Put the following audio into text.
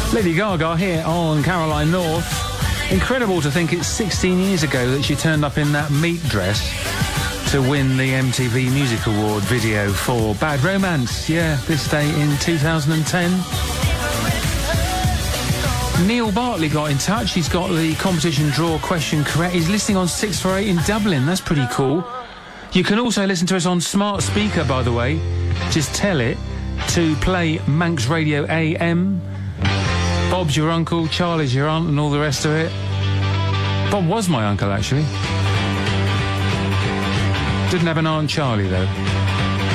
Lady Gaga here on Caroline North. Incredible to think it's 16 years ago that she turned up in that meat dress to win the MTV Music Award video for Bad Romance. Yeah, this day in 2010. Neil Bartley got in touch. He's got the competition draw question correct. He's listening on 648 in Dublin. That's pretty cool. You can also listen to us on smart speaker, by the way. Just tell it to play Manx Radio AM. Bob's your uncle, Charlie's your aunt, and all the rest of it. Bob was my uncle, actually. Didn't have an Aunt Charlie, though.